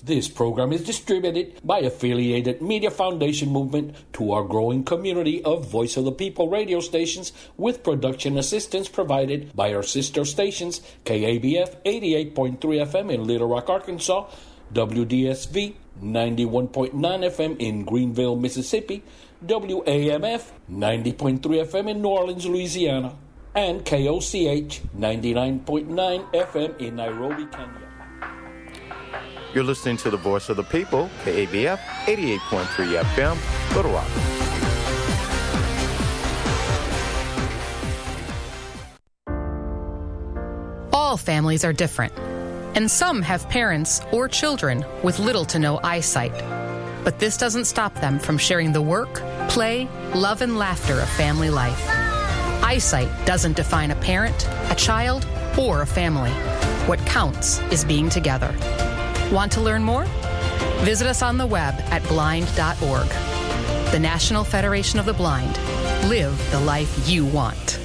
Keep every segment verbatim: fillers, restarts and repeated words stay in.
This program is distributed by Affiliated Media Foundation Movement to our growing community of Voice of the People radio stations, with production assistance provided by our sister stations, K A B F eighty-eight point three F M in Little Rock, Arkansas, W D S V ninety-one point nine F M in Greenville, Mississippi, W A M F ninety point three F M in New Orleans, Louisiana, and K O C H ninety-nine point nine F M in Nairobi, Kenya. You're listening to the Voice of the People, K A B F eighty-eight point three F M, Little Rock. All families are different, and some have parents or children with little to no eyesight. But this doesn't stop them from sharing the work, play, love, and laughter of family life. Eyesight doesn't define a parent, a child, or a family. What counts is being together. Want to learn more? Visit us on the web at blind dot org. The National Federation of the Blind. Live the life you want.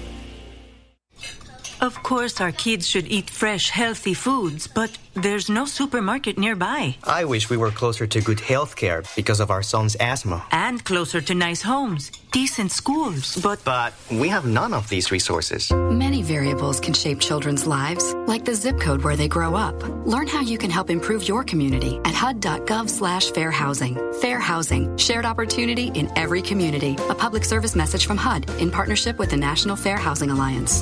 Of course, our kids should eat fresh, healthy foods, but there's no supermarket nearby. I wish we were closer to good health care because of our son's asthma. And closer to nice homes, decent schools, but... But we have none of these resources. Many variables can shape children's lives, like the zip code where they grow up. Learn how you can help improve your community at H U D dot gov slash fair housing. Fair housing, shared opportunity in every community. A public service message from H U D in partnership with the National Fair Housing Alliance.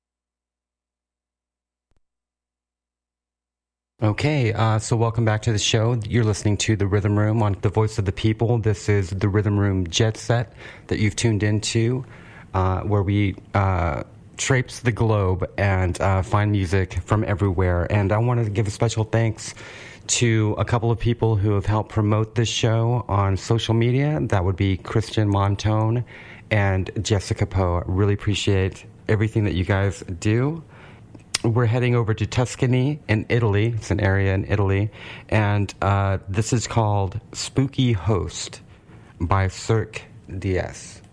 Okay, uh, so welcome back to the show. You're listening to The Rhythm Room on The Voice of the People. This is The Rhythm Room Jet Set that you've tuned into, uh, where we uh, traipse the globe and uh, find music from everywhere. And I wanted to give a special thanks to a couple of people who have helped promote this show on social media. That would be Christian Montone and Jessica Poe. I really appreciate everything that you guys do. We're heading over to Tuscany in Italy. It's an area in Italy. And uh, this is called Spooky Host by Cirque D S.